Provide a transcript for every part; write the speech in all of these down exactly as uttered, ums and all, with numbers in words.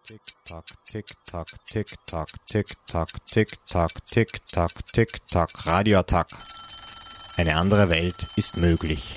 Tick-Tack, Tick-Tack, Tick-Tack, Tick-Tack, Tick-Tack, Tick-Tack, Tick-Tack, Radioattack. Eine andere Welt ist möglich.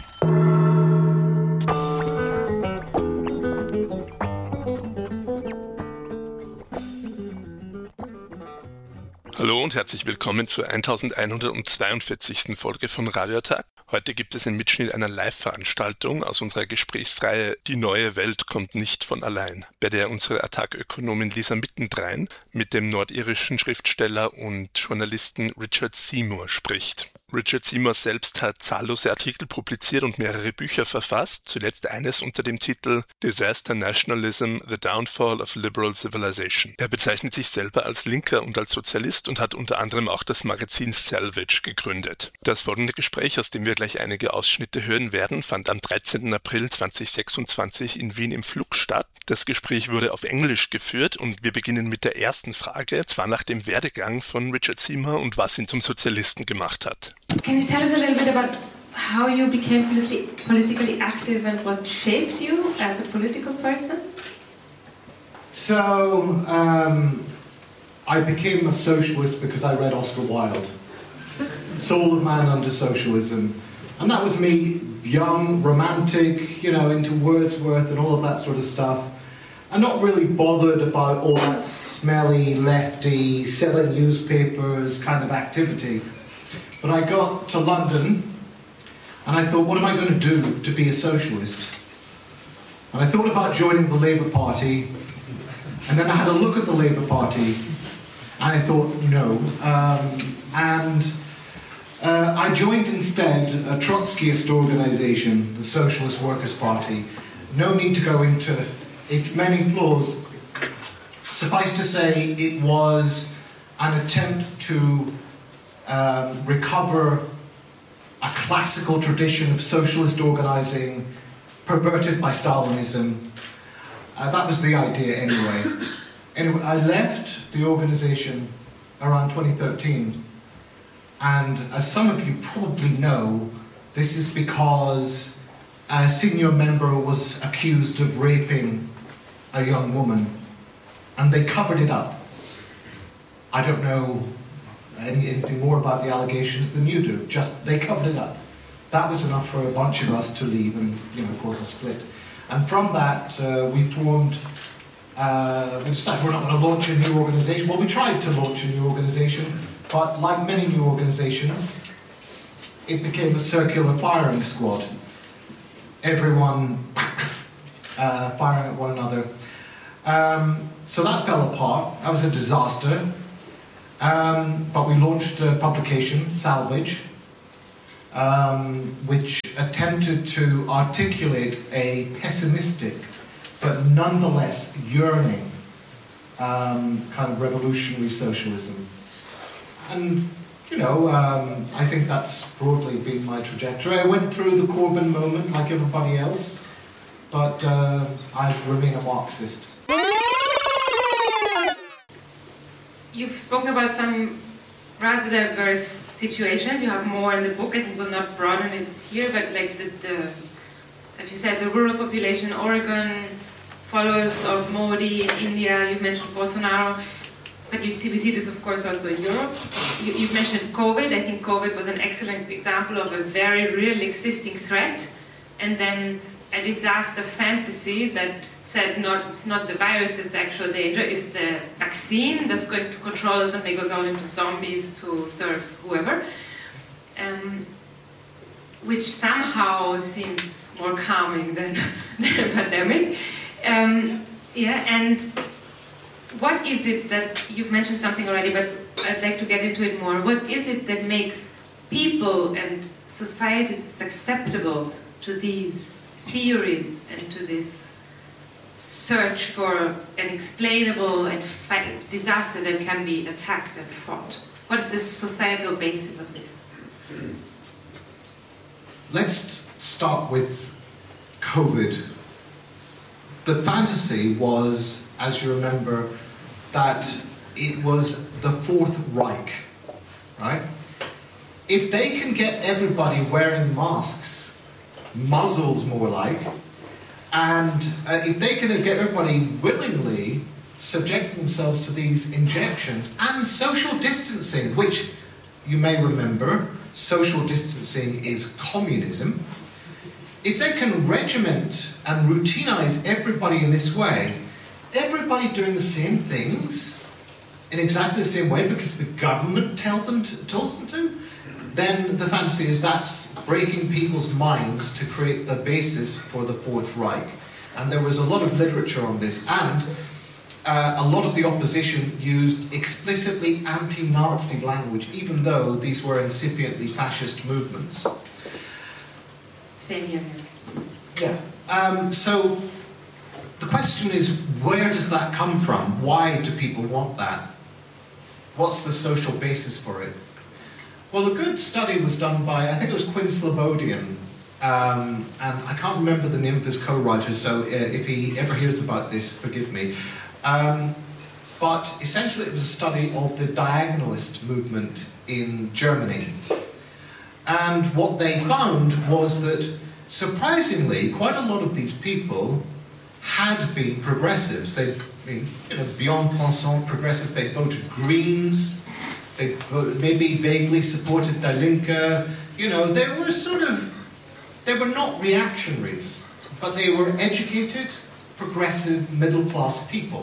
Hallo und herzlich willkommen zur elfhundertzweiundvierzigsten Folge von Radioattack. Heute gibt es einen Mitschnitt einer Live-Veranstaltung aus unserer Gesprächsreihe Die neue Welt kommt nicht von allein, bei der unsere Attac-Ökonomin Lisa Mittendrein mit dem nordirischen Schriftsteller und Journalisten Richard Seymour spricht. Richard Seymour selbst hat zahllose Artikel publiziert und mehrere Bücher verfasst, zuletzt eines unter dem Titel Disaster Nationalism, The Downfall of Liberal Civilization. Er bezeichnet sich selber als Linker und als Sozialist und hat unter anderem auch das Magazin Salvage gegründet. Das folgende Gespräch, aus dem wir gleich einige Ausschnitte hören werden, fand am dreizehnten April zweitausendsechsundzwanzig in Wien im Flug statt. Das Gespräch wurde auf Englisch geführt und wir beginnen mit der ersten Frage, zwar nach dem Werdegang von Richard Seymour und was ihn zum Sozialisten gemacht hat. Can you tell us a little bit about how you became politically, politically active and what shaped you as a political person? So, um, I became a socialist because I read Oscar Wilde, Soul of Man Under Socialism, and that was me, young, romantic, you know, into Wordsworth and all of that sort of stuff, and not really bothered about all that smelly, lefty, selling newspapers kind of activity. But I got to London and I thought, what am I going to do to be a socialist? And I thought about joining the Labour Party, and then I had a look at the Labour Party and I thought, no. Um, and uh, I joined instead a Trotskyist organisation, the Socialist Workers' Party. No need to go into its many flaws. Suffice to say, it was an attempt to Um, recover a classical tradition of socialist organising perverted by Stalinism. Uh, that was the idea anyway. Anyway, I left the organisation around twenty thirteen, and as some of you probably know, this is because a senior member was accused of raping a young woman, and they covered it up. I don't know Any, anything more about the allegations than you do. Just they covered it up. That was enough for a bunch of us to leave and, you know, cause a split. And from that, uh, we formed. Uh, we decided we're not going to launch a new organisation. Well, we tried to launch a new organisation, but like many new organisations, it became a circular firing squad. Everyone uh, firing at one another. Um, so that fell apart. That was a disaster. Um, but we launched a publication, Salvage, um, which attempted to articulate a pessimistic but nonetheless yearning um, kind of revolutionary socialism. And, you know, um, I think that's broadly been my trajectory. I went through the Corbyn moment like everybody else, but uh, I remain a Marxist. You've spoken about some rather diverse situations. You have more in the book. I think we'll not broaden it here, but like the, the as you said, the rural population, Oregon, followers of Modi in India. You've mentioned Bolsonaro, but you see, we see this, of course, also in Europe. You, you've mentioned COVID. I think COVID was an excellent example of a very real existing threat, and then a disaster fantasy that said not it's not the virus that's the actual danger, it's the vaccine that's going to control us and make us all into zombies to serve whoever, um, which somehow seems more calming than the pandemic. Um, yeah, and what is it that, you've mentioned something already, but I'd like to get into it more. What is it that makes people and societies susceptible to these theories and to this search for an explainable and fi- disaster that can be attacked and fought? What is the societal basis of this? Let's start with COVID. The fantasy was, as you remember, that it was the Fourth Reich, right? If they can get everybody wearing masks, muzzles more like, and uh, if they can get everybody willingly subjecting themselves to these injections and social distancing, which you may remember, social distancing is communism. If they can regiment and routinize everybody in this way, everybody doing the same things in exactly the same way because the government tell them to, tells them to, then the fantasy is that's breaking people's minds to create the basis for the Fourth Reich. And there was a lot of literature on this, and uh, a lot of the opposition used explicitly anti-Nazi language, even though these were incipiently fascist movements. Same here. Yeah. Um, so the question is, where does that come from? Why do people want that? What's the social basis for it? Well, a good study was done by, I think it was Quinn Slobodian, um, and I can't remember the name of his co-writer, so uh, if he ever hears about this, forgive me. Um, but essentially it was a study of the diagonalist movement in Germany. And what they found was that, surprisingly, quite a lot of these people had been progressives. They'd been, you know, beyond pensant progressive. They voted Greens. They maybe vaguely supported Die Linke. You know, they were sort of, they were not reactionaries, but they were educated, progressive, middle-class people.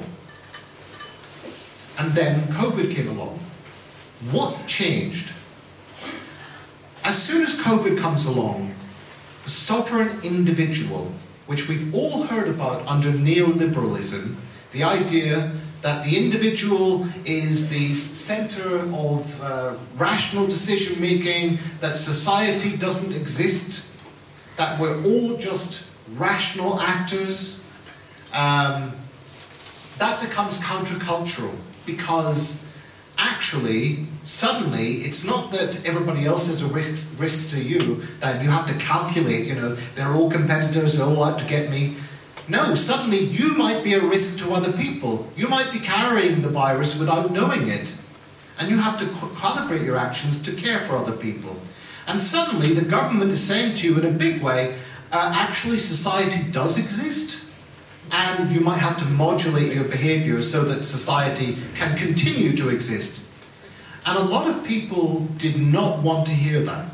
And then COVID came along. What changed? As soon as COVID comes along, the sovereign individual, which we've all heard about under neoliberalism, the idea that the individual is the center of uh, rational decision-making, that society doesn't exist, that we're all just rational actors, um, that becomes countercultural, because actually, suddenly, it's not that everybody else is a risk, risk to you, that you have to calculate, you know, they're all competitors, they're all out to get me. No, suddenly you might be a risk to other people. You might be carrying the virus without knowing it. And you have to calibrate your actions to care for other people. And suddenly the government is saying to you in a big way, uh, actually society does exist, and you might have to modulate your behavior so that society can continue to exist. And a lot of people did not want to hear that.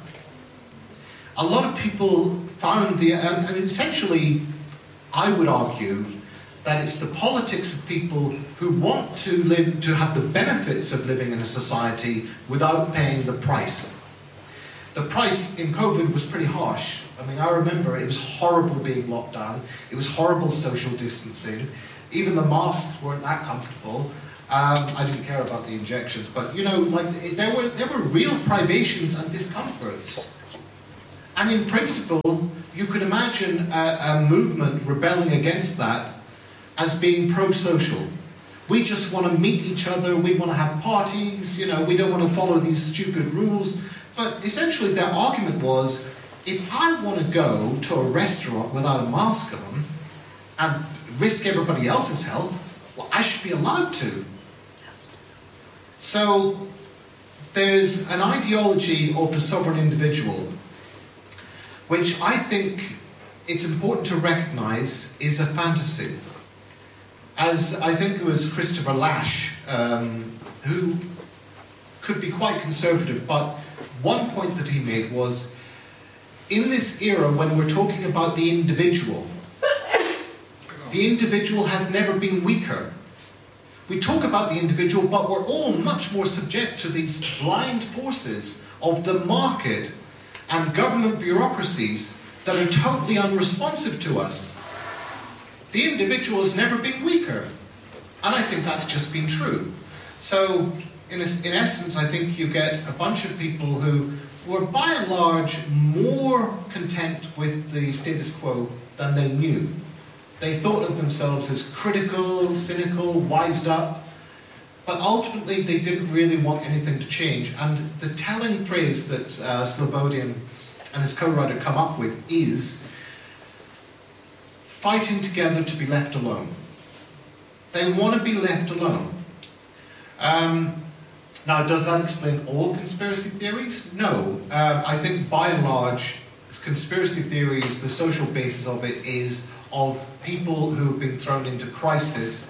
A lot of people found the, and, and essentially, I would argue that it's the politics of people who want to live, to have the benefits of living in a society without paying the price. The price in COVID was pretty harsh. I mean, I remember it was horrible being locked down. It was horrible social distancing. Even the masks weren't that comfortable. Um, I didn't care about the injections, but you know, like there were there were real privations and discomforts. And in principle, you could imagine a, a movement rebelling against that as being pro-social. We just want to meet each other, we want to have parties, you know, we don't want to follow these stupid rules. But essentially their argument was, if I want to go to a restaurant without a mask on and risk everybody else's health, well, I should be allowed to. So there's an ideology of the sovereign individual, which I think it's important to recognize is a fantasy. As I think it was Christopher Lasch, um, who could be quite conservative, but one point that he made was, in this era when we're talking about the individual, the individual has never been weaker. We talk about the individual, but we're all much more subject to these blind forces of the market and government bureaucracies that are totally unresponsive to us. The individual has never been weaker. And I think that's just been true. So, in, a, in essence, I think you get a bunch of people who were by and large more content with the status quo than they knew. They thought of themselves as critical, cynical, wised up, but ultimately they didn't really want anything to change. And the telling phrase that uh, Slobodian and his co-writer come up with is fighting together to be left alone. They want to be left alone. Um, now, does that explain all conspiracy theories? No. Um, I think by and large, conspiracy theories, the social basis of it is of people who have been thrown into crisis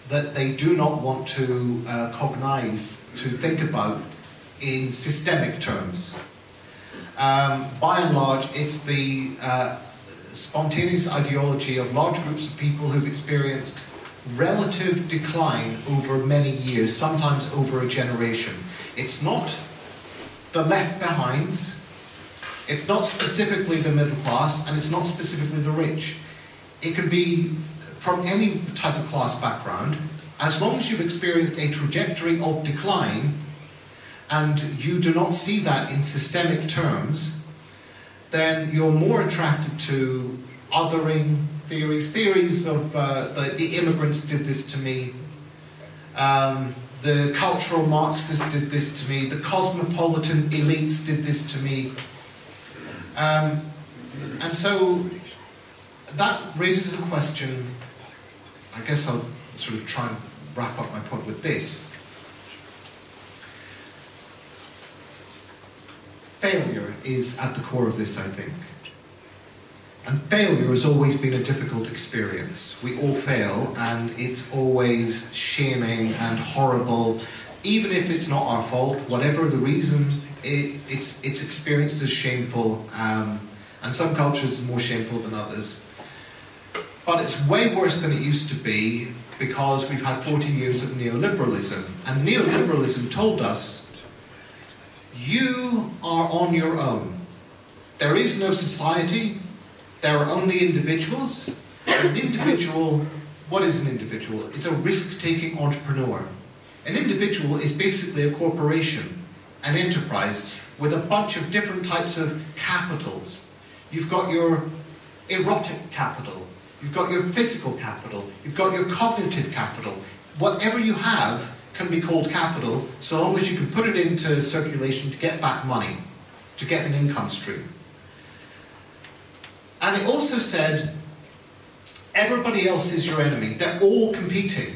that they do not want to uh, cognize, to think about in systemic terms. Um, by and large, it's the uh, spontaneous ideology of large groups of people who've experienced relative decline over many years, sometimes over a generation. It's not the left behinds, it's not specifically the middle class, and it's not specifically the rich. It could be from any type of class background. As long as you've experienced a trajectory of decline and you do not see that in systemic terms, then you're more attracted to othering theories, theories of uh, the, the immigrants did this to me, um, the cultural Marxists did this to me, the cosmopolitan elites did this to me. Um, and so that raises a question. I guess I'll sort of try and wrap up my point with this. Failure is at the core of this, I think. And failure has always been a difficult experience. We all fail, and it's always shaming and horrible. Even if it's not our fault, whatever the reasons, it, it's, it's experienced as shameful. Um, and some cultures are more shameful than others. But it's way worse than it used to be because we've had forty years of neoliberalism. And neoliberalism told us, you are on your own. There is no society. There are only individuals. An individual, what is an individual? It's a risk-taking entrepreneur. An individual is basically a corporation, an enterprise, with a bunch of different types of capitals. You've got your erotic capital. You've got your physical capital, you've got your cognitive capital. Whatever you have can be called capital, so long as you can put it into circulation to get back money, to get an income stream. And it also said, everybody else is your enemy. They're all competing.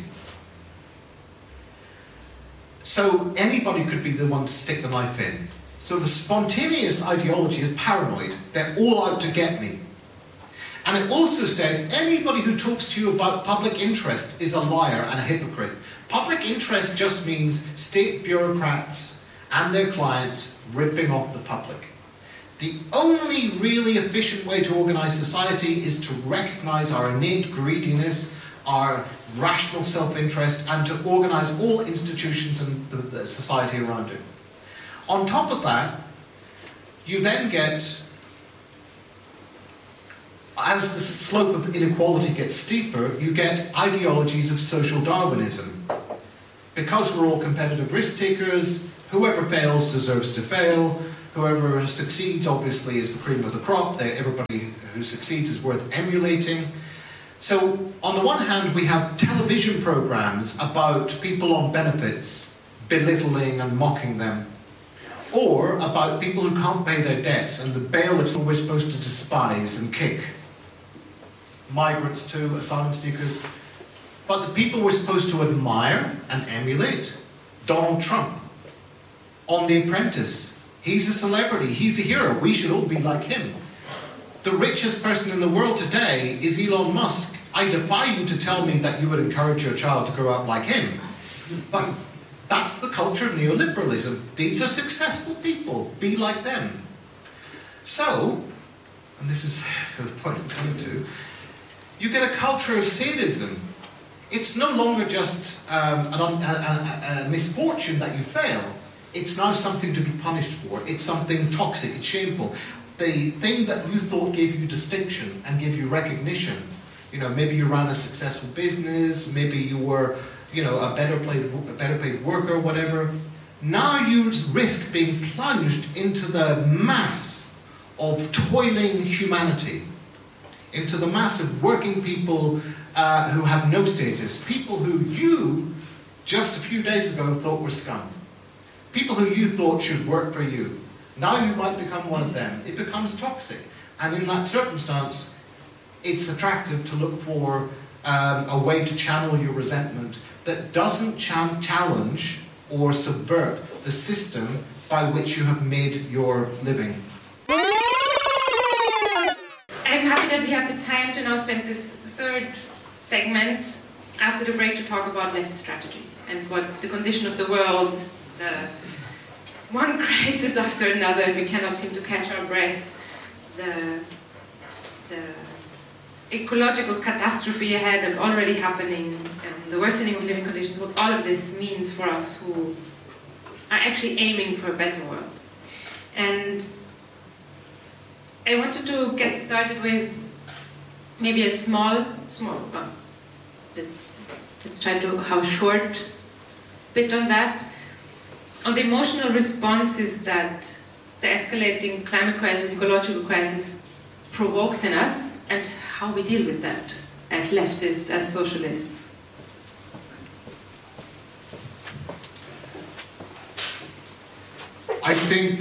So anybody could be the one to stick the knife in. So the spontaneous ideology is paranoid. They're all out to get me. And it also said, anybody who talks to you about public interest is a liar and a hypocrite. Public interest just means state bureaucrats and their clients ripping off the public. The only really efficient way to organize society is to recognize our innate greediness, our rational self-interest, and to organize all institutions and the, the society around it. On top of that, you then get, as the slope of inequality gets steeper, you get ideologies of social Darwinism. Because we're all competitive risk takers, whoever fails deserves to fail. Whoever succeeds, obviously, is the cream of the crop. They, everybody who succeeds is worth emulating. So, on the one hand, we have television programs about people on benefits, belittling and mocking them. Or about people who can't pay their debts and the bailiffs we're supposed to despise and kick. Migrants too, asylum seekers. But the people we're supposed to admire and emulate, Donald Trump, on The Apprentice. He's a celebrity, he's a hero, we should all be like him. The richest person in the world today is Elon Musk. I defy you to tell me that you would encourage your child to grow up like him. But that's the culture of neoliberalism. These are successful people, be like them. So, and this is the point I'm coming to, you get a culture of sadism. It's no longer just um, an, a, a, a misfortune that you fail. It's now something to be punished for. It's something toxic, it's shameful. The thing that you thought gave you distinction and gave you recognition, you know, maybe you ran a successful business, maybe you were, you know, a better paid, a better paid worker, whatever. Now you risk being plunged into the mass of toiling humanity, into the mass of working people uh, who have no status, people who you, just a few days ago, thought were scum. People who you thought should work for you. Now you might become one of them. It becomes toxic. And in that circumstance, it's attractive to look for um, a way to channel your resentment that doesn't ch- challenge or subvert the system by which you have made your living. I'm happy that we have the time to now spend this third segment after the break to talk about left strategy and what the condition of the world, the one crisis after another, we cannot seem to catch our breath, the, the ecological catastrophe ahead and already happening, and the worsening of living conditions, what all of this means for us who are actually aiming for a better world. And I wanted to get started with maybe a small, small, well, let's, let's try to have a short bit on that, on the emotional responses that the escalating climate crisis, ecological crisis provokes in us, and how we deal with that as leftists, as socialists. I think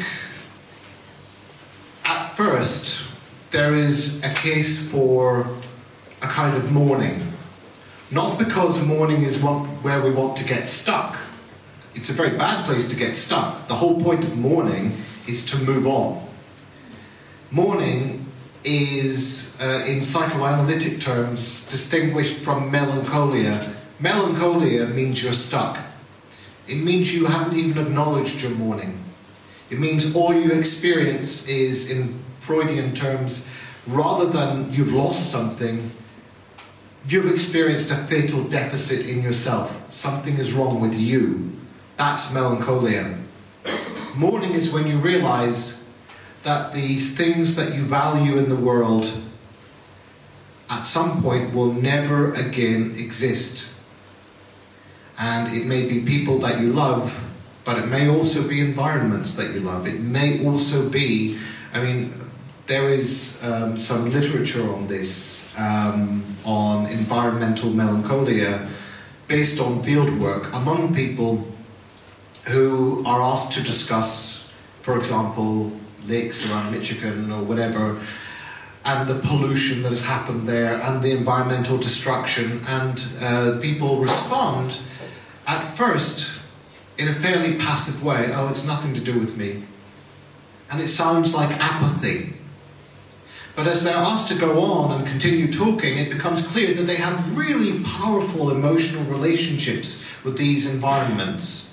at first there is a case for a kind of mourning. Not because mourning is one where we want to get stuck. It's a very bad place to get stuck. The whole point of mourning is to move on. Mourning is, uh, in psychoanalytic terms, distinguished from melancholia. Melancholia means you're stuck. It means you haven't even acknowledged your mourning. It means all you experience is, in Freudian terms, rather than you've lost something, you've experienced a fatal deficit in yourself. Something is wrong with you. That's melancholia. Mourning is when you realize that the things that you value in the world at some point will never again exist. And it may be people that you love, but it may also be environments that you love. It may also be, I mean, there is um, some literature on this, um, on environmental melancholia, based on field work among people who are asked to discuss, for example, lakes around Michigan or whatever, and the pollution that has happened there and the environmental destruction, and uh, people respond at first in a fairly passive way. Oh, it's nothing to do with me. And it sounds like apathy. But as they're asked to go on and continue talking, it becomes clear that they have really powerful emotional relationships with these environments.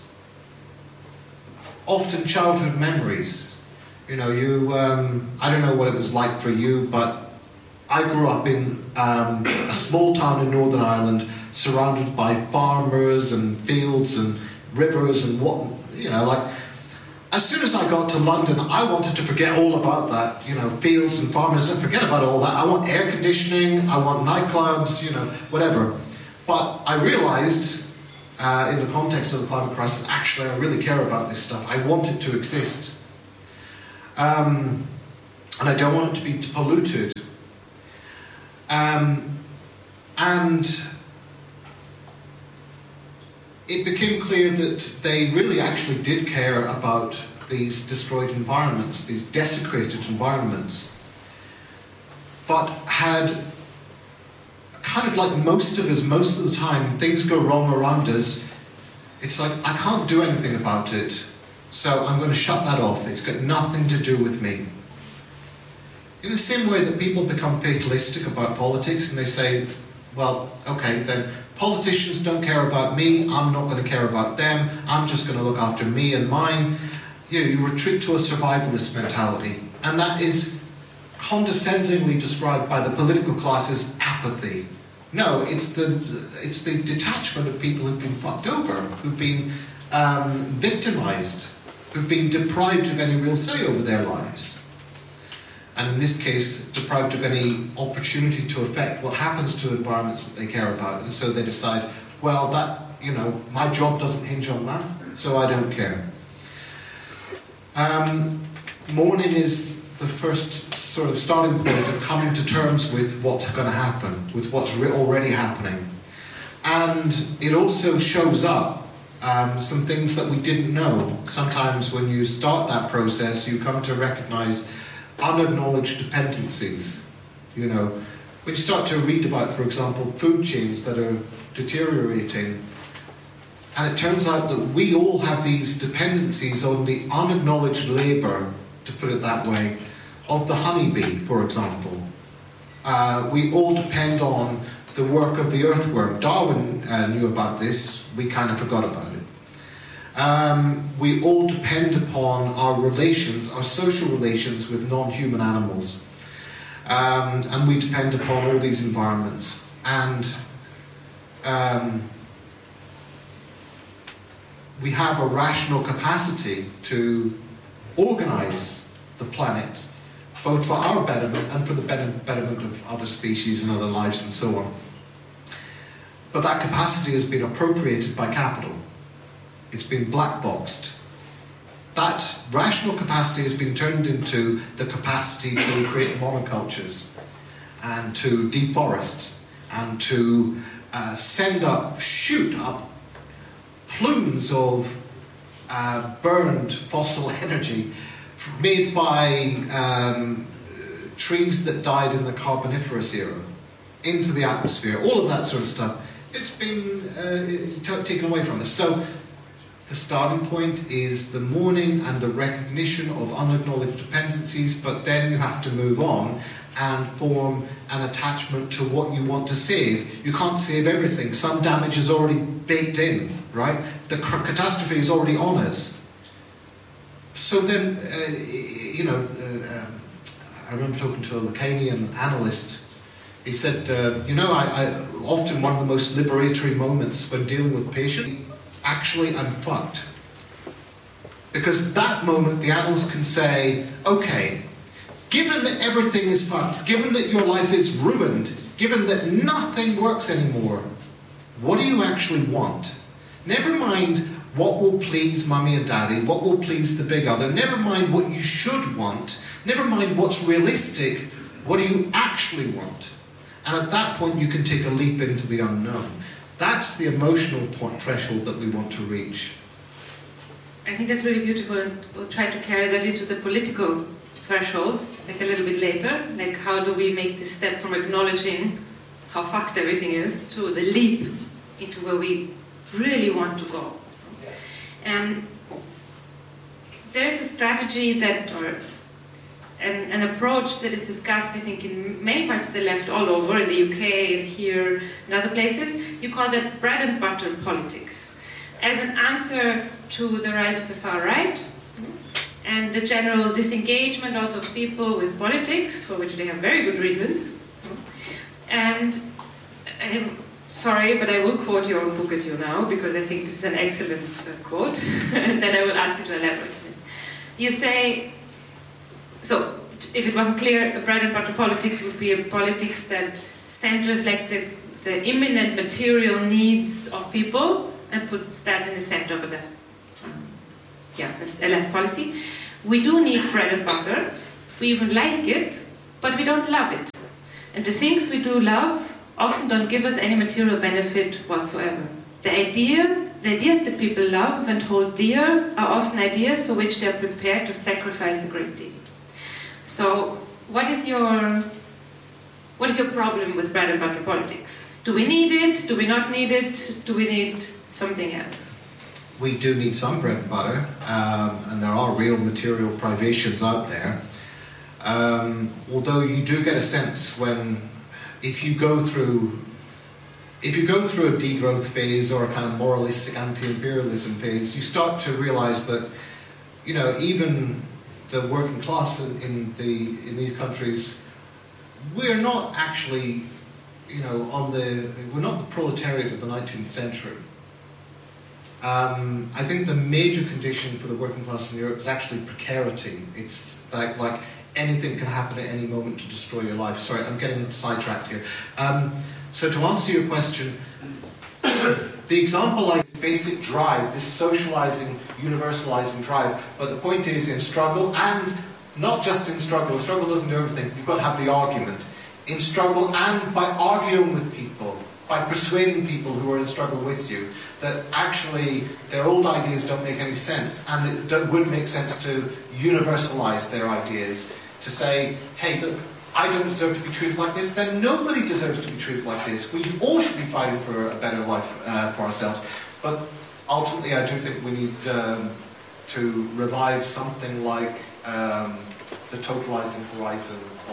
Often childhood memories. You know, you, um, I don't know what it was like for you, but I grew up in um, a small town in Northern Ireland, surrounded by farmers and fields and rivers and what, you know, like, as soon as I got to London, I wanted to forget all about that, you know, fields and farmers. Don't forget about all that. I want air conditioning, I want nightclubs, you know, whatever. But I realized, uh, in the context of the climate crisis, actually I really care about this stuff. I want it to exist. Um, and I don't want it to be polluted. Um, and it became clear that they really actually did care about these destroyed environments, these desecrated environments, but had, kind of like most of us, most of the time, things go wrong around us. It's like, I can't do anything about it, so I'm going to shut that off. It's got nothing to do with me. In the same way that people become fatalistic about politics and they say, well, okay, then politicians don't care about me, I'm not going to care about them, I'm just going to look after me and mine. You know, you retreat to a survivalist mentality. And that is condescendingly described by the political class as apathy. No, it's the, it's the detachment of people who've been fucked over, who've been um, victimized, who've been deprived of any real say over their lives. And in this case, deprived of any opportunity to affect what happens to environments that they care about. And so they decide, well, that, you know, my job doesn't hinge on that, so I don't care. Um, mourning is the first sort of starting point of coming to terms with what's going to happen, with what's re- already happening. And it also shows up um, some things that we didn't know. Sometimes when you start that process, you come to recognize unacknowledged dependencies. You know, when you start to read about, for example, food chains that are deteriorating, and it turns out that we all have these dependencies on the unacknowledged labour, to put it that way, of the honeybee, for example. Uh, we all depend on the work of the earthworm. Darwin uh, knew about this, we kind of forgot about it. Um, we all depend upon our relations, our social relations with non-human animals. Um, and we depend upon all these environments. And um, we have a rational capacity to organize the planet, both for our betterment and for the betterment of other species and other lives and so on. But that capacity has been appropriated by capital. It's been black boxed. That rational capacity has been turned into the capacity to create monocultures and to deforest and to uh, send up, shoot up plumes of uh, burned fossil energy made by um, trees that died in the Carboniferous era into the atmosphere, all of that sort of stuff. It's been uh, taken away from us. So the starting point is the mourning and the recognition of unacknowledged dependencies, but then you have to move on and form an attachment to what you want to save. You can't save everything. Some damage is already baked in, right? The catastrophe is already on us. So then, uh, you know, uh, um, I remember talking to a Lacanian analyst. He said, uh, you know, I, I often one of the most liberatory moments when dealing with patients, actually I'm fucked. Because that moment the analyst can say, okay, given that everything is fucked, given that your life is ruined, given that nothing works anymore, what do you actually want? Never mind what will please mummy and daddy, what will please the big other, never mind what you should want, never mind what's realistic, what do you actually want? And at that point you can take a leap into the unknown. That's the emotional point, threshold that we want to reach. I think that's really beautiful, and we'll try to carry that into the political threshold, like a little bit later. Like, how do we make this step from acknowledging how fucked everything is to the leap into where we really want to go? And there's a strategy that, or an, an approach that is discussed, I think, in many parts of the left all over, in the U K and here and other places. You call that bread and butter politics, as an answer to the rise of the far right and the general disengagement also of people with politics, for which they have very good reasons. And I'm sorry, but I will quote your own book at you now, because I think this is an excellent uh, quote, and then I will ask you to elaborate on it. You say, so if it wasn't clear, bread and butter politics would be a politics that centers like the, the imminent material needs of people and puts that in the center of a left, um, yeah, a left policy. We do need bread and butter. We even like it, but we don't love it. And the things we do love often don't give us any material benefit whatsoever. The idea, the ideas that people love and hold dear are often ideas for which they are prepared to sacrifice a great deal. So, what is your what is your problem with bread and butter politics? Do we need it? Do we not need it? Do we need something else? We do need some bread and butter, um, and there are real material privations out there. Um, although you do get a sense when, if you go through, if you go through a degrowth phase or a kind of moralistic anti-imperialism phase, you start to realise that, you know, even the working class in, in the in these countries, we're not actually, you know, on the we're not the proletariat of the nineteenth century. Um, I think the major condition for the working class in Europe is actually precarity. It's like like anything can happen at any moment to destroy your life. Sorry, I'm getting sidetracked here. Um, so to answer your question, the example like basic drive, this socializing, universalizing drive, but the point is in struggle, and not just in struggle, struggle doesn't do everything, you've got to have the argument. In struggle and by arguing with people, by persuading people who are in struggle with you, that actually their old ideas don't make any sense, and it don't, would make sense to universalize their ideas, to say, hey, look, I don't deserve to be treated like this, then nobody deserves to be treated like this. We all should be fighting for a better life uh, for ourselves. But ultimately, I do think we need um, to revive something like um, the totalizing horizon of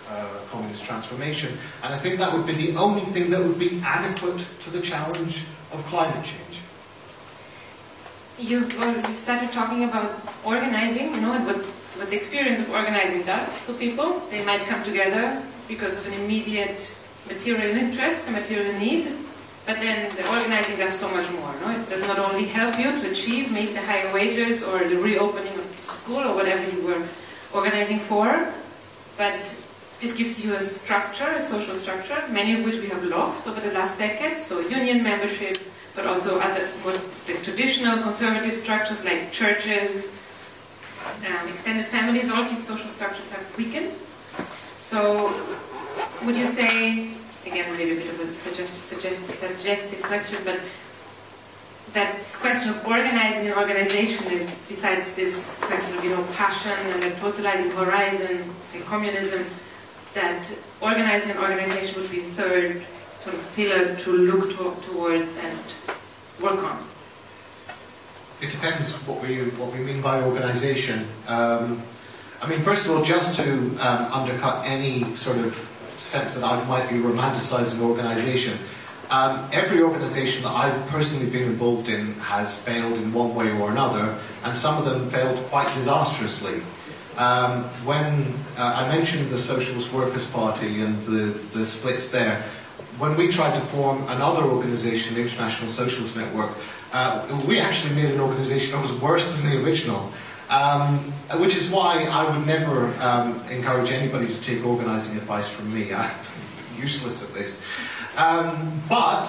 uh, communist transformation. And I think that would be the only thing that would be adequate to the challenge of climate change. You you started talking about organizing, you know, and what, what the experience of organizing does to people. They might come together because of an immediate material interest, a material need, but then the organizing does so much more. No? It does not only help you to achieve maybe the higher wages or the reopening of the school or whatever you were organizing for, but it gives you a structure, a social structure, many of which we have lost over the last decades, so union membership, but also other more the traditional conservative structures like churches, um, extended families, all these social structures have weakened. So would you say, again maybe a bit of a suggest, suggest, suggested question, but that question of organizing and organization is, besides this question of, you know, passion and the totalizing horizon and communism, that organizing and organization would be the third sort of pillar to look to, towards and work on. It depends what we what we mean by organisation. Um, I mean, first of all, just to um, undercut any sort of sense that I might be romanticising organisation, um, every organisation that I've personally been involved in has failed in one way or another, and some of them failed quite disastrously. Um, when uh, I mentioned the Socialist Workers' Party and the, the splits there, when we tried to form another organisation, the International Socialist Network, uh, we actually made an organisation that was worse than the original, um, which is why I would never um, encourage anybody to take organising advice from me. I'm useless at this. Um, but,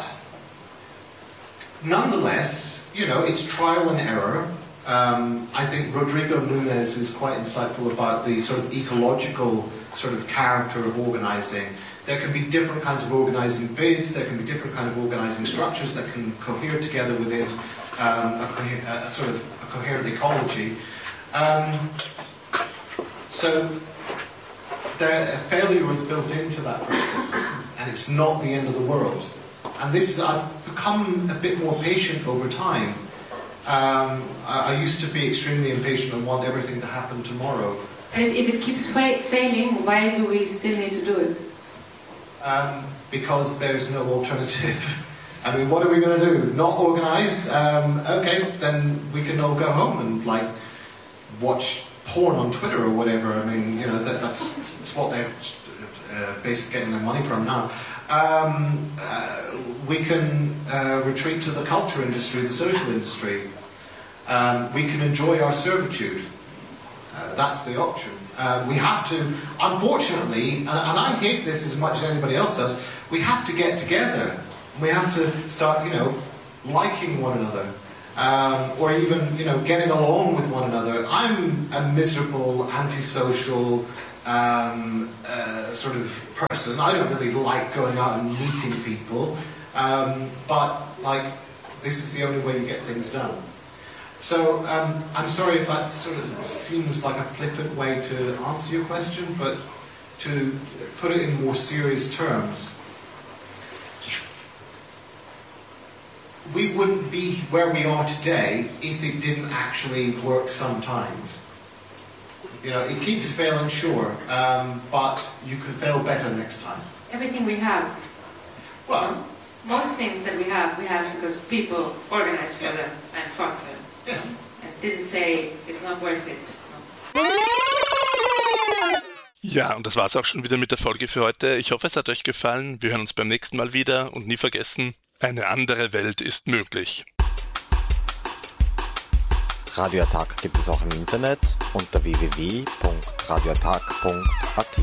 nonetheless, you know, it's trial and error. Um, I think Rodrigo Nunes is quite insightful about the sort of ecological sort of character of organising. There can be different kinds of organising bids, there can be different kinds of organising structures that can cohere together within um, a, co- a sort of a coherent ecology. Um, so there, a failure was built into that process, and it's not the end of the world. And this is, I've become a bit more patient over time. Um, I, I used to be extremely impatient and want everything to happen tomorrow. And if it keeps fa- failing, why do we still need to do it? Um, because there's no alternative. I mean, what are we going to do? Not organise? Um, okay, then we can all go home and like watch porn on Twitter or whatever. I mean, you know, that, that's, that's what they're uh, basically getting their money from now. Um, uh, we can uh, retreat to the culture industry, the social industry. Um, we can enjoy our servitude. Uh, that's the option. Uh, we have to, unfortunately, and, and I hate this as much as anybody else does, we have to get together. We have to start, you know, liking one another. Um, or even, you know, getting along with one another. I'm a miserable, antisocial, um, uh, sort of person. I don't really like going out and meeting people. Um, but, like, this is the only way you get things done. So, um, I'm sorry if that sort of seems like a flippant way to answer your question, but to put it in more serious terms, we wouldn't be where we are today if it didn't actually work sometimes. You know, it keeps failing, sure, um, but you can fail better next time. Everything we have. Well, most things that we have, we have because people organized for them and fought for them. Yes. And didn't say, it's not worth it. Ja, und das war's auch schon wieder mit der Folge für heute. Ich hoffe, es hat euch gefallen. Wir hören uns beim nächsten Mal wieder und nie vergessen, eine andere Welt ist möglich. Radioattack gibt es auch im Internet unter w w w punkt radioattack punkt a t.